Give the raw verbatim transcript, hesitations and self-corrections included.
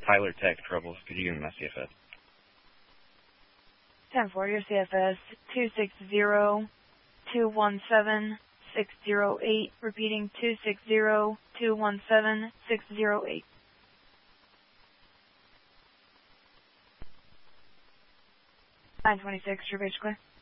Tyler Tech troubles. Could you give me my C F S? ten four, your C F S, two six zero, two one seven, six zero eight. Repeating, two six zero, two one seven, six zero eight. nine twenty-six, your base clear.